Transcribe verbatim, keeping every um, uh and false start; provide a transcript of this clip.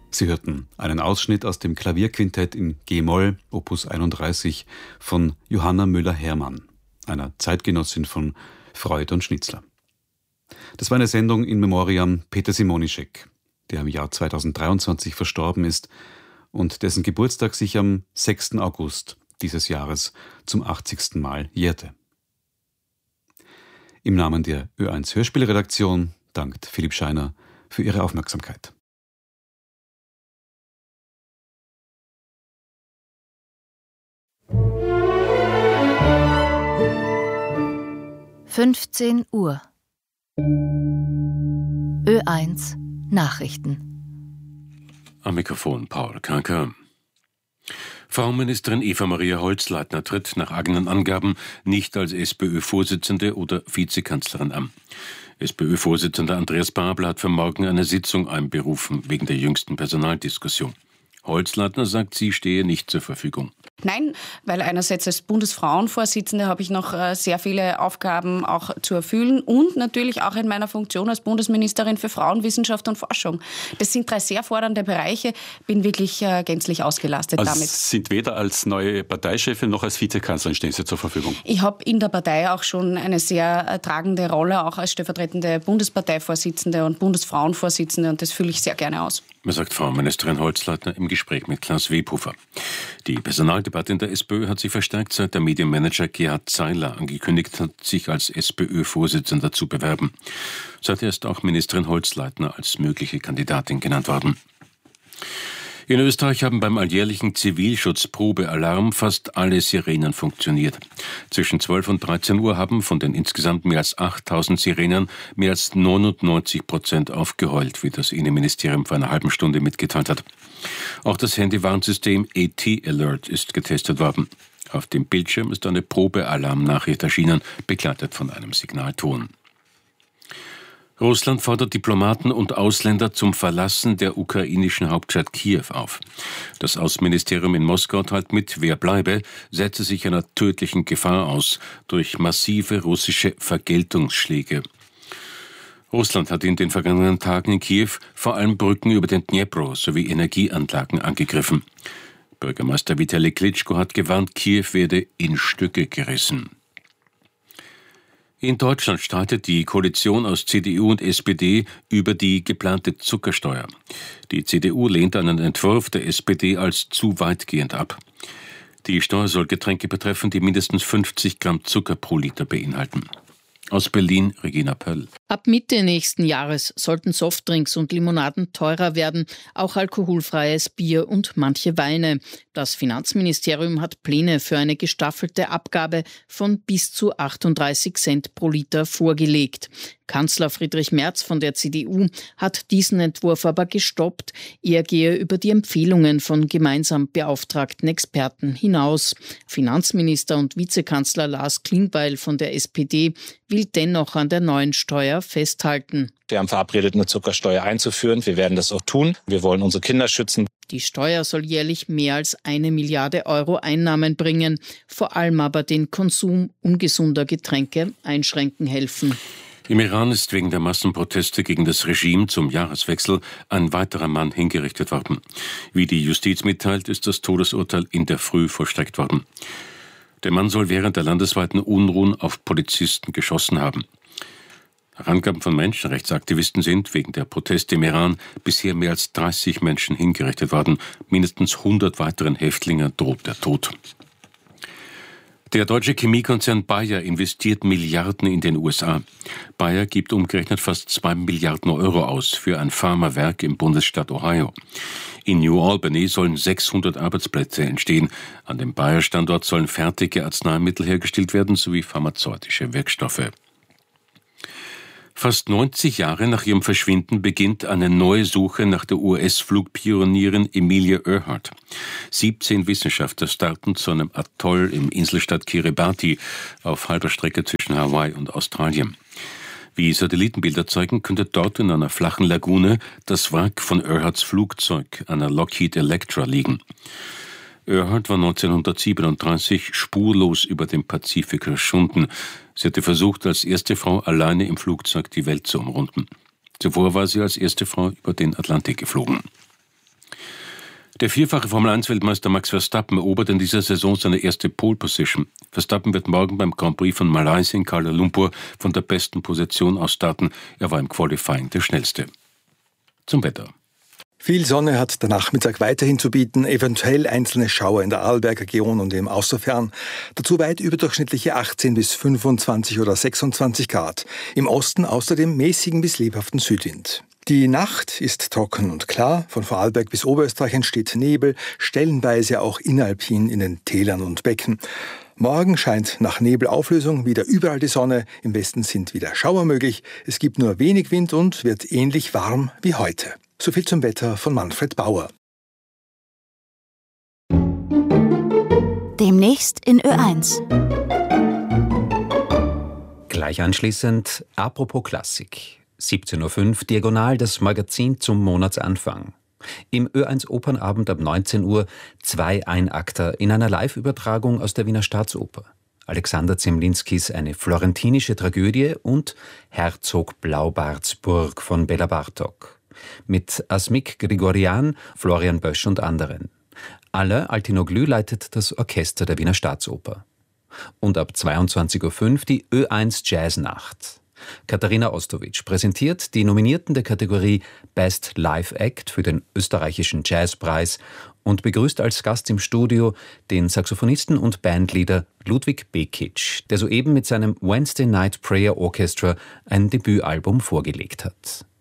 Sie hörten einen Ausschnitt aus dem Klavierquintett in G-Moll, Opus einunddreißig, von Johanna Müller-Hermann, einer Zeitgenossin von Freud und Schnitzler. Das war eine Sendung in Memoriam Peter Simonischek, der im Jahr zweitausenddreiundzwanzig verstorben ist und dessen Geburtstag sich am sechsten August dieses Jahres zum achtzigsten Mal jährte. Im Namen der Ö eins Hörspielredaktion dankt Philipp Scheiner für Ihre Aufmerksamkeit. fünfzehn Uhr. Ö eins Nachrichten. Am Mikrofon Paul Kanker. Frau Ministerin Eva-Maria Holzleitner tritt nach eigenen Angaben nicht als SPÖ-Vorsitzende oder Vizekanzlerin an. SPÖ-Vorsitzender Andreas Babel hat für morgen eine Sitzung einberufen wegen der jüngsten Personaldiskussion. Holzleitner sagt, sie stehe nicht zur Verfügung. Nein, weil einerseits als Bundesfrauenvorsitzende habe ich noch sehr viele Aufgaben auch zu erfüllen und natürlich auch in meiner Funktion als Bundesministerin für Frauen, Wissenschaft und Forschung. Das sind drei sehr fordernde Bereiche, bin wirklich gänzlich ausgelastet also damit. Sind weder als neue Parteichefin noch als Vizekanzlerin stehen Sie zur Verfügung? Ich habe in der Partei auch schon eine sehr tragende Rolle, auch als stellvertretende Bundesparteivorsitzende und Bundesfrauenvorsitzende, und das fülle ich sehr gerne aus. Man sagt Frau Ministerin Holzleitner im Gespräch mit Klaus Webhofer. Die Personaldebatte in der SPÖ hat sich verstärkt, seit der Medienmanager Gerhard Zeiler angekündigt hat, sich als SPÖ-Vorsitzender zu bewerben. Seither ist auch Ministerin Holzleitner als mögliche Kandidatin genannt worden. In Österreich haben beim alljährlichen Zivilschutzprobealarm fast alle Sirenen funktioniert. Zwischen zwölf und dreizehn Uhr haben von den insgesamt mehr als achttausend Sirenen mehr als neunundneunzig Prozent aufgeheult, wie das Innenministerium vor einer halben Stunde mitgeteilt hat. Auch das Handywarnsystem A T Alert ist getestet worden. Auf dem Bildschirm ist eine Probealarmnachricht erschienen, begleitet von einem Signalton. Russland fordert Diplomaten und Ausländer zum Verlassen der ukrainischen Hauptstadt Kiew auf. Das Außenministerium in Moskau teilt mit, wer bleibe, setze sich einer tödlichen Gefahr aus durch massive russische Vergeltungsschläge. Russland hat in den vergangenen Tagen in Kiew vor allem Brücken über den Dnipro sowie Energieanlagen angegriffen. Bürgermeister Vitali Klitschko hat gewarnt, Kiew werde in Stücke gerissen. In Deutschland streitet die Koalition aus C D U und S P D über die geplante Zuckersteuer. Die C D U lehnt einen Entwurf der S P D als zu weitgehend ab. Die Steuer soll Getränke betreffen, die mindestens fünfzig Gramm Zucker pro Liter beinhalten. Aus Berlin, Regina Pöll. Ab Mitte nächsten Jahres sollten Softdrinks und Limonaden teurer werden, auch alkoholfreies Bier und manche Weine. Das Finanzministerium hat Pläne für eine gestaffelte Abgabe von bis zu achtunddreißig Cent pro Liter vorgelegt. Kanzler Friedrich Merz von der C D U hat diesen Entwurf aber gestoppt. Er gehe über die Empfehlungen von gemeinsam beauftragten Experten hinaus. Finanzminister und Vizekanzler Lars Klingbeil von der S P D will dennoch an der neuen Steuer festhalten. Wir haben verabredet, eine Zuckersteuer einzuführen. Wir werden das auch tun. Wir wollen unsere Kinder schützen. Die Steuer soll jährlich mehr als eine Milliarde Euro Einnahmen bringen, vor allem aber den Konsum ungesunder Getränke einschränken helfen. Im Iran ist wegen der Massenproteste gegen das Regime zum Jahreswechsel ein weiterer Mann hingerichtet worden. Wie die Justiz mitteilt, ist das Todesurteil in der Früh vollstreckt worden. Der Mann soll während der landesweiten Unruhen auf Polizisten geschossen haben. Nach Angaben von Menschenrechtsaktivisten sind wegen der Proteste im Iran bisher mehr als dreißig Menschen hingerichtet worden. Mindestens hundert weiteren Häftlingen droht der Tod. Der deutsche Chemiekonzern Bayer investiert Milliarden in den U S A. Bayer gibt umgerechnet fast zwei Milliarden Euro aus für ein Pharmawerk im Bundesstaat Ohio. In New Albany sollen sechshundert Arbeitsplätze entstehen. An dem Bayer-Standort sollen fertige Arzneimittel hergestellt werden sowie pharmazeutische Wirkstoffe. Fast neunzig Jahre nach ihrem Verschwinden beginnt eine neue Suche nach der U S-Flugpionierin Amelia Earhart. siebzehn Wissenschaftler starten zu einem Atoll im Inselstaat Kiribati auf halber Strecke zwischen Hawaii und Australien. Wie Satellitenbilder zeigen, könnte dort in einer flachen Lagune das Wrack von Earharts Flugzeug, einer Lockheed Electra, liegen. Earhart war neunzehnhundertsiebenunddreißig spurlos über den Pazifik verschwunden. Sie hatte versucht, als erste Frau alleine im Flugzeug die Welt zu umrunden. Zuvor war sie als erste Frau über den Atlantik geflogen. Der vierfache Formel eins Weltmeister Max Verstappen erobert in dieser Saison seine erste Pole Position. Verstappen wird morgen beim Grand Prix von Malaysia in Kuala Lumpur von der besten Position aus starten. Er war im Qualifying der schnellste. Zum Wetter. Viel Sonne hat der Nachmittag weiterhin zu bieten, eventuell einzelne Schauer in der Arlberger Region und im Außerfern. Dazu weit überdurchschnittliche achtzehn bis fünfundzwanzig oder sechsundzwanzig Grad. Im Osten außerdem mäßigen bis lebhaften Südwind. Die Nacht ist trocken und klar. Von Vorarlberg bis Oberösterreich entsteht Nebel, stellenweise auch inalpin in den Tälern und Becken. Morgen scheint nach Nebelauflösung wieder überall die Sonne. Im Westen sind wieder Schauer möglich. Es gibt nur wenig Wind und wird ähnlich warm wie heute. So viel zum Wetter von Manfred Bauer. Demnächst in Ö eins. Gleich anschließend Apropos Klassik. siebzehn Uhr fünf, diagonal das Magazin zum Monatsanfang. Im Ö eins Opernabend ab neunzehn Uhr zwei Einakter in einer Live-Übertragung aus der Wiener Staatsoper. Alexander Zemlinskis Eine florentinische Tragödie und Herzog Blaubartsburg von Bela Bartok. Mit Asmik Grigorian, Florian Bösch und anderen. Alain Altinoglu leitet das Orchester der Wiener Staatsoper. Und ab zweiundzwanzig Uhr fünf die Ö eins Jazznacht. Katharina Ostowitsch präsentiert die Nominierten der Kategorie Best Live Act für den österreichischen Jazzpreis und begrüßt als Gast im Studio den Saxophonisten und Bandleader Ludwig Bekic, der soeben mit seinem Wednesday Night Prayer Orchestra ein Debütalbum vorgelegt hat.